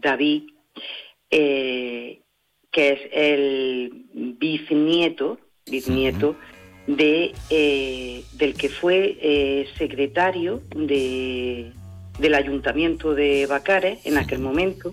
David, que es el bisnieto de del que fue secretario del Ayuntamiento de Bacares en aquel momento,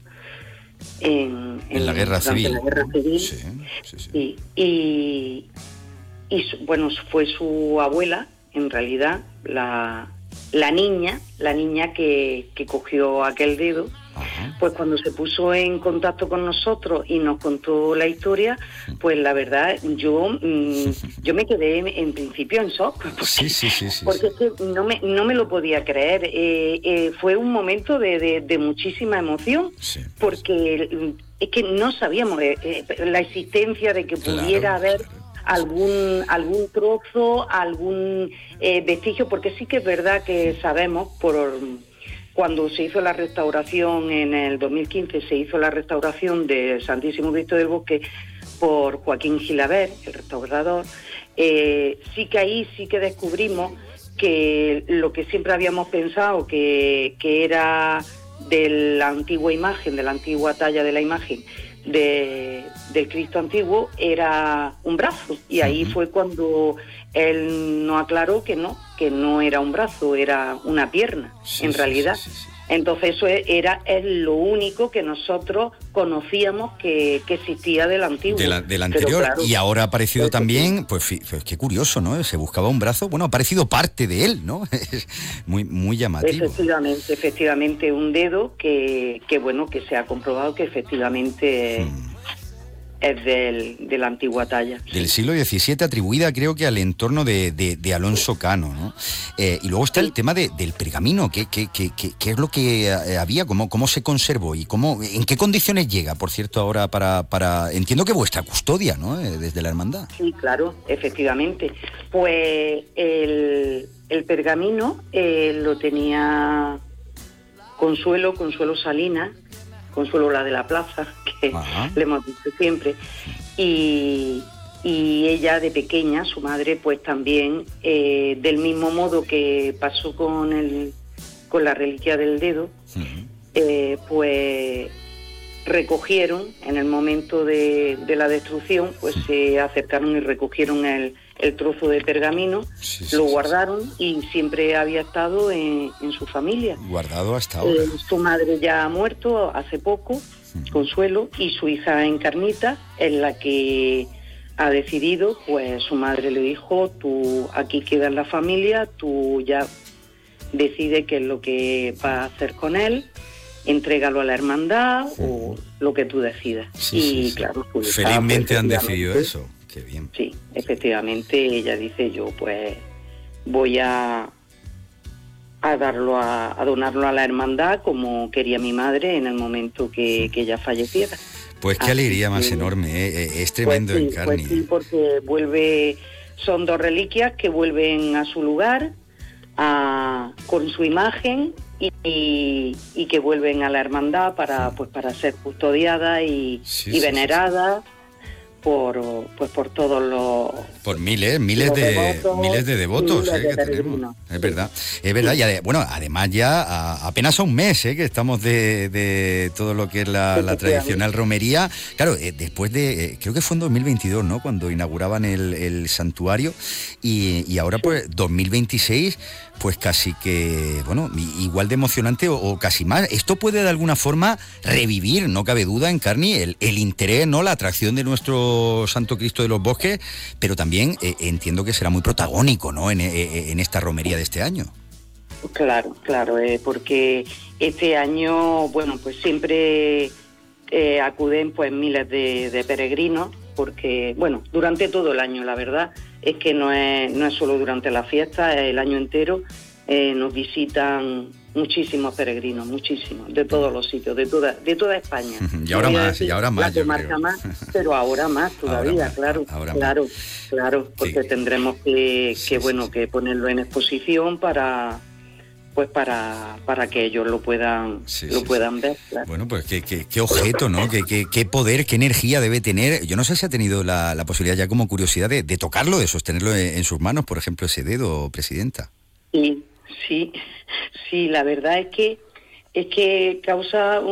en la Guerra Civil. La Guerra Civil. Sí. Y bueno, fue su abuela, en realidad, la niña que cogió aquel dedo. Ajá. Pues cuando se puso en contacto con nosotros y nos contó la historia, pues la verdad yo me quedé en principio en shock, porque es que no me lo podía creer. Fue un momento de muchísima emoción, porque es que no sabíamos la existencia de que pudiera haber algún trozo, algún vestigio, porque sí que es verdad que sabemos cuando se hizo la restauración en el 2015, se hizo la restauración de Santísimo Cristo del Bosque por Joaquín Gilabert, el restaurador. Sí que ahí sí que descubrimos que lo que siempre habíamos pensado que era de la antigua imagen, de la antigua talla de la imagen del Cristo antiguo, era un brazo, y ahí fue cuando él nos aclaró que no era un brazo, era una pierna, en realidad. Entonces eso es lo único que nosotros conocíamos que existía del antiguo. Del anterior, claro, y ahora ha aparecido también, pues qué curioso, ¿no? Se buscaba un brazo, bueno, ha aparecido parte de él, ¿no? Es muy llamativo. Efectivamente, un dedo que bueno, que se ha comprobado que efectivamente es de la antigua talla. Del siglo XVII, atribuida creo que al entorno de Alonso Cano, ¿no? Y luego está el tema del pergamino. ¿Qué es lo que había? ¿Cómo se conservó? ¿Y en qué condiciones llega, por cierto, ahora para entiendo que vuestra custodia, ¿no? Desde la hermandad. Sí, claro, efectivamente. Pues el pergamino lo tenía Consuelo Salinas, Consuelo, la de la plaza, que le hemos dicho siempre, y ella de pequeña, su madre, pues también, del mismo modo que pasó con la reliquia del dedo, pues recogieron, en el momento de la destrucción, pues se acercaron y recogieron el trozo de pergamino, lo guardaron y siempre había estado en su familia. Guardado hasta ahora. Su madre ya ha muerto hace poco, Consuelo, y su hija Encarnita es la que ha decidido, pues su madre le dijo: tú aquí queda en la familia, tú ya decide qué es lo que vas a hacer con él, entrégalo a la hermandad o lo que tú decidas. Claro, pues, felizmente han decidido eso. Qué bien. Sí, efectivamente, ella dice: yo pues voy a donarlo a la hermandad como quería mi madre en el momento que ella falleciera. Pues qué alegría más enorme, es tremendo, pues Encarni. Pues sí, porque son dos reliquias que vuelven a su lugar, con su imagen, y que vuelven a la hermandad para ser custodiada y venerada por todos los... Por miles de devotos que tenemos. Es verdad. Y además ya apenas a un mes que estamos de todo lo que es la tradicional romería. Claro, después creo que fue en 2022, ¿no? Cuando inauguraban el santuario, y ahora pues 2026, pues casi que, bueno, igual de emocionante o casi más. Esto puede de alguna forma revivir, no cabe duda, Encarni, el interés, ¿no? La atracción de nuestro Santo Cristo de los Bosques, pero también entiendo que será muy protagónico, ¿no? En esta romería de este año. Claro, porque este año, bueno, pues siempre acuden pues miles de peregrinos, porque, bueno, durante todo el año, la verdad es que no es solo durante la fiesta, es el año entero. Nos visitan muchísimos peregrinos, muchísimos, de todos los sitios, de toda España. Y ahora más, la comarca más, pero ahora más todavía, claro, porque tendremos que ponerlo en exposición para que ellos lo puedan ver. Claro. Bueno, pues qué objeto, ¿no? Qué poder, qué energía debe tener. Yo no sé si ha tenido la posibilidad, ya como curiosidad, de tocarlo, de sostenerlo en sus manos, por ejemplo, ese dedo, Presidenta. Sí, la verdad es que causa